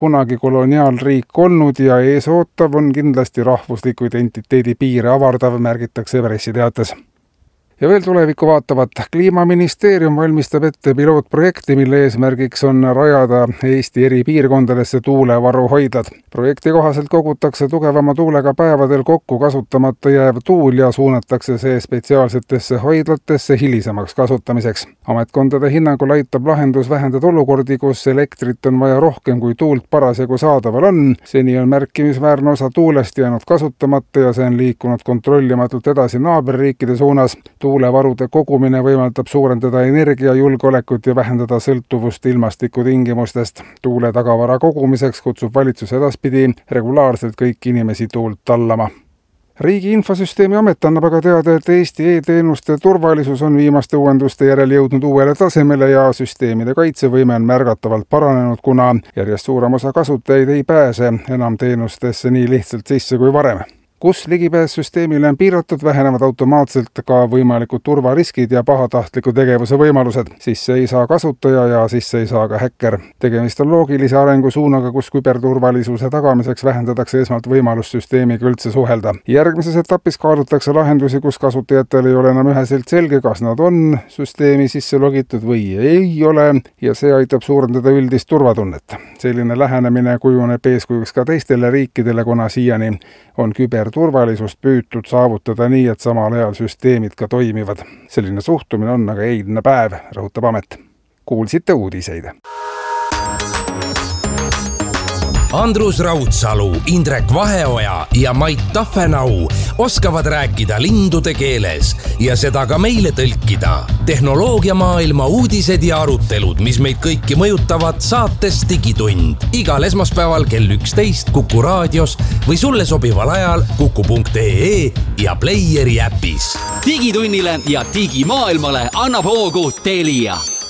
kunagi koloniaalriik olnud ja eesootav on kindlasti rahvusliku identiteedi piire avardav, märgitakse pressiteates. Ja veel tulevikku vaatavat. Kliimaministeerium valmistab ette pilootprojekti, mille eesmärgiks on rajada Eesti eri piirkondadesse tuulevaruhoidlad. Projekti kohaselt kogutakse tugevama tuulega päevadel kokku kasutamata jääv tuul ja suunatakse see spetsiaalsetesse hoidlatesse hilisemaks kasutamiseks. Ametkondade hinnangul aitab lahendus vähendada olukordi, kus elektrit on vaja rohkem kui tuult parasjagu saadaval on. Seni on märkimisväärne osa tuulest jäänud kasutamata ja see on liikunud kontrollimatult edasi naaberriikide suunas. Tuulevarude kogumine võimaldab suurendada energiajulgeolekut ja vähendada sõltuvust ilmastikutingimustest. Tuule tagavara kogumiseks kutsub valitsus edaspidi regulaarselt kõiki inimesi tuult tallama. Riigi Infosüsteemi Amet annab aga teada, et Eesti e-teenuste turvalisus on viimaste uuenduste järel jõudnud uuele tasemele ja süsteemide kaitsevõime on märgatavalt paranenud, kuna järjest suurem osa kasutajaid ei pääse enam teenustesse nii lihtsalt sisse kui varem. Kus ligipääs süsteemile on piiratud, vähenevad automaatselt ka võimalikud turvariskid ja pahatahtliku tegevuse võimalused. Sisse ei saa kasutaja ja sisse ei saa ka häkker. Tegemist on loogilise arengu suunaga, kus küberturvalisuse tagamiseks vähendatakse esmalt võimalust süsteemiga üldse suhelda. Järgmises etapis kaalutakse lahendusi, kus kasutajatel ei ole enam üheselt selge, kas nad on süsteemi sisse logitud või ei ole, ja see aitab suurendada üldist turvatunnet. Selline lähenemine kujuneb eeskujuks ka teistele riikidele, kuna siiani on küberturvalisust püütud saavutada nii, et samal ajal süsteemid ka toimivad. Selline suhtumine on aga eilne päev, rõhutab amet. Kuulsite uudiseid. Andrus Raudsalu, Indrek Vaheoja ja Mait Tafenau oskavad rääkida lindude keeles ja seda ka meile tõlkida. Tehnoloogiamaailma uudised ja arutelud, mis meid kõiki mõjutavad saates Digitund. Igal esmaspäeval kell 11 Kuku raadios või sulle sobival ajal kuku.ee ja Playeri äpis. Digitunnile ja digimaailmale annab hoogu Telia.